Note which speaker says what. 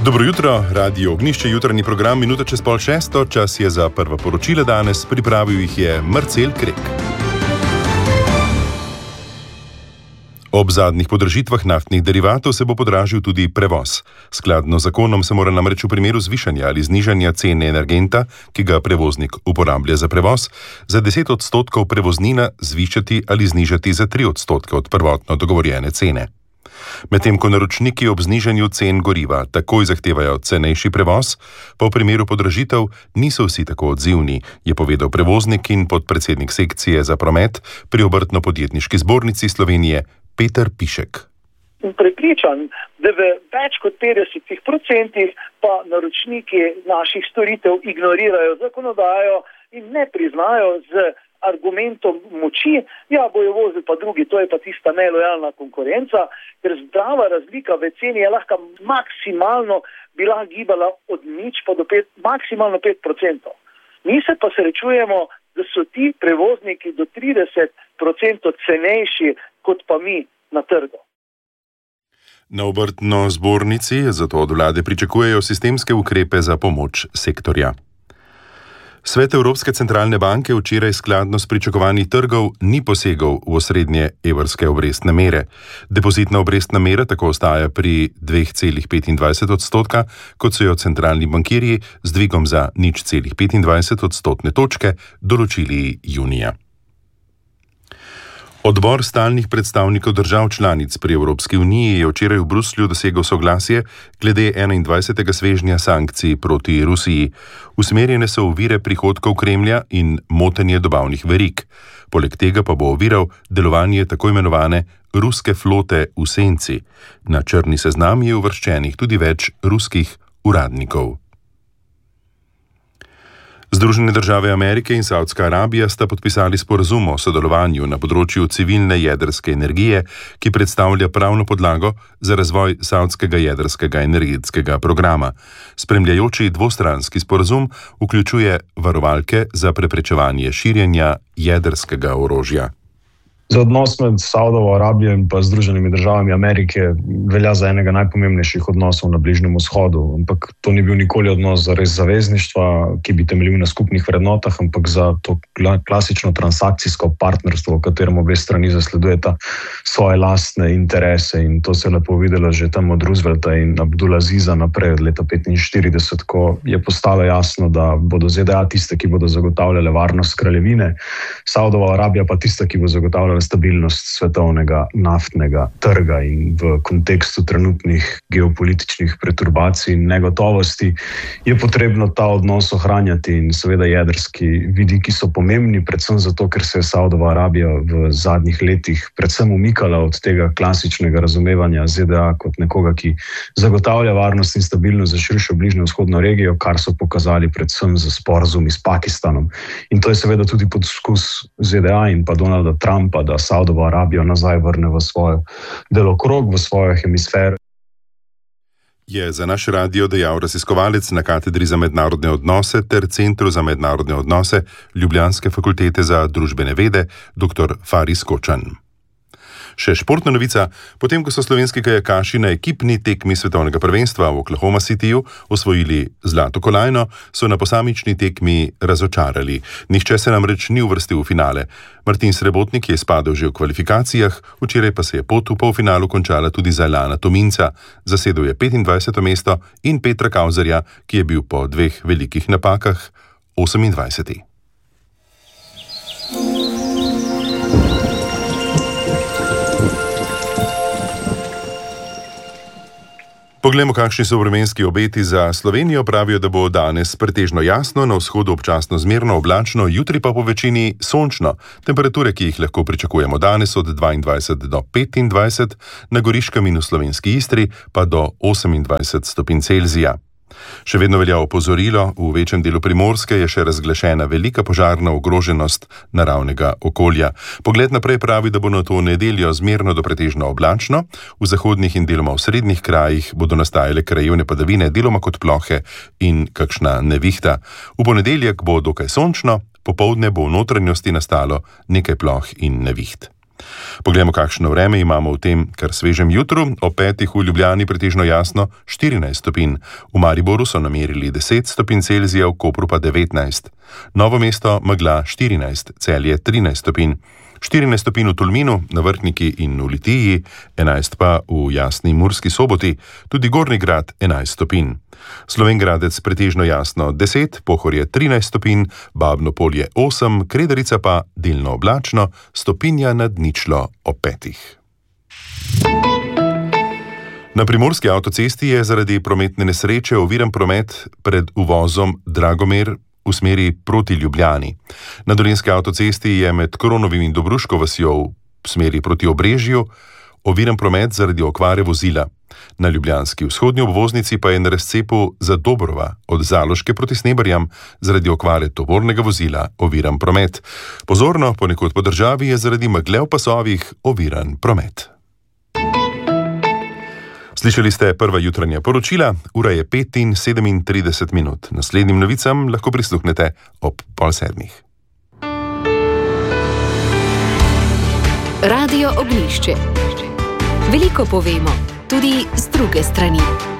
Speaker 1: Dobro jutro, Radio Ognjišče, jutranji program, minuta čez 5:30, čas je za prva poročila danes, pripravil jih je Marcel Krek. Ob zadnjih podražitvah naftnih derivatov se bo podražil tudi prevoz. Skladno z zakonom se mora namreč v primeru zvišanja ali znižanja cene energenta, ki ga prevoznik uporablja za prevoz, za 10% prevoznina zvišati ali znižati za 3% od prvotno dogovorjene cene. Medtem ko naročniki ob znižanju cen goriva takoj zahtevajo cenejši prevoz, pa v primeru podražitev niso vsi tako odzivni, je povedal prevoznik in podpredsednik sekcije za promet pri Obrtno-podjetniški zbornici Slovenije Peter Pišek.
Speaker 2: Prepričan, da v več kot 50% pa naročniki naših storitev ignorirajo zakonodajo in ne priznajo z argumentom moči, ja, bojo vozili pa drugi, to je pa tista nelojalna konkurenca, ker zdrava razlika v ceni je lahko maksimalno bila gibala od 0 pa do 5, maksimalno 5%. Mi se pa srečujemo, da so ti prevozniki do 30% cenejši kot pa mi na trgu.
Speaker 1: Na Obrtno zbornici zato od vlade pričakujejo sistemske ukrepe za pomoč sektorja. Svet Evropske centralne banke včeraj skladno s pričakovanji trgov ni posegal v osrednje evrske obrestne mere. Depozitna obrestna mera tako ostaja pri 2,25%, kot so jo centralni bankirji z dvigom za 0,25 odstotne točke določili junija. Odbor stalnih predstavnikov držav članic pri Evropski uniji je včeraj v Bruslju dosegel soglasje glede 21. svežnja sankcij proti Rusiji. Usmerjene so ovire prihodkov Kremlja in motenje dobavnih verig. Poleg tega pa bo oviral delovanje tako imenovane ruske flote v senci. Na črni seznam je uvrščenih tudi več ruskih uradnikov. Združene države Amerike in Saudska Arabija sta podpisali sporazum o sodelovanju na področju civilne jedrske energije, ki predstavlja pravno podlago za razvoj saudskega jedrskega energetskega programa. Spremljajoči dvostranski sporazum vključuje varovalke za preprečevanje širjenja jedrskega orožja.
Speaker 3: Za odnos med Saudovo Arabijo in pa Združenimi državami Amerike velja za enega najpomembnejših odnosov na Bližnjem vzhodu. Ampak to ni bil nikoli odnos za res zavezništva, ki bi temeljil na skupnih vrednotah, ampak za to klasično transakcijsko partnerstvo, v katerem obe strani zasledujeta svoje lastne interese. In to se je lepo videlo že tam od Roosevelta in Abdulaziza naprej od leta 1945, ko je postalo jasno, da bodo ZDA tiste, ki bodo zagotavljale varnost kraljevine, Saudova Arabija pa tista, ki bo zagotavljala stabilnost svetovnega naftnega trga. In v kontekstu trenutnih geopolitičnih perturbacij in negotovosti je potrebno ta odnos ohranjati in seveda jedrski vidiki so pomembni, predvsem zato, ker se je Saudova Arabija v zadnjih letih predvsem umikala od tega klasičnega razumevanja ZDA kot nekoga, ki zagotavlja varnost in stabilnost za širšo bližnjo vzhodno regijo, kar so pokazali predvsem za sporazum s Pakistanom. In to je seveda tudi poskus ZDA in pa Donalda Trumpa, da Saudovo Arabijo nazaj vrne v svoj delokrog, v svojo hemisfero.
Speaker 1: Je za naš radio dejal raziskovalec na katedri za mednarodne odnose ter Centru za mednarodne odnose Ljubljanske fakultete za družbene vede dr. Faris Kočan. Še športna novica, potem ko so slovenski kajakaši na ekipni tekmi svetovnega prvenstva v Oklahoma Cityju osvojili zlato kolajno, so na posamični tekmi razočarali. Nihče se namreč ni uvrstil v finale. Martin Srebotnik je izpadel že v kvalifikacijah, včeraj pa se je pot v polfinalu končala tudi za Lana Tominca. Zasedel je 25. mesto in Petra Kauzerja, ki je bil po 2 velikih napakah 28. Poglejmo, kakšni so vremenski obeti za Slovenijo. Pravijo, da bo danes pretežno jasno, na vzhodu občasno zmerno oblačno, jutri pa po večini sončno. Temperature, ki jih lahko pričakujemo danes, od 22 do 25, na Goriškem in v slovenski Istri pa do 28 stopinj Celzija. Še vedno velja opozorilo, v večjem delu Primorske je še razglašena velika požarna ogroženost naravnega okolja. Pogled naprej pravi, da bo na to nedeljo zmerno do pretežno oblačno, v zahodnih in deloma v srednjih krajih bodo nastajale krajevne padavine, deloma kot plohe in kakšna nevihta. V ponedeljek bo dokaj sončno, popoldne bo v notranjosti nastalo nekaj ploh in neviht. Poglejmo, kakšno vreme imamo v tem kar svežem jutru. Ob 5 v Ljubljani pretežno jasno 14 stopinj. V Mariboru so namerili 10 stopinj Celzija, v Kopru pa 19. Novo mesto megla 14, Celje 13 stopinj. 14 stopinj v Tolminu, na Vrhniki in v Litiji, 11 pa v jasni Murski Soboti, tudi Gornji Grad 11 stopinj. Slovenj Gradec pretežno jasno 10, Pohorje 13 stopinj, Babno Polje 8, Kredarica pa delno oblačno, stopinja nad ničlo ob 5. Na primorski avtocesti je zaradi prometne nesreče oviran promet pred uvozom Dragomer v smeri proti Ljubljani. Na Dolenjski avtocesti je med Kronovim in Dobruško vasjo v smeri proti Obrežju oviran promet zaradi okvare vozila. Na ljubljanski vzhodnji obvoznici pa je na razcepu za Dobrova od Zaloške proti Sneberjam zaradi okvare tovornega vozila oviran promet. Pozorno, ponekod po državi je zaradi megle v pasovih oviran promet. Slišali ste prva jutranja poročila, ura je 5:37. Naslednjim novicam lahko prisluhnete ob 6:30.
Speaker 4: Radio Ognjišče. Veliko povemo, tudi z druge strani.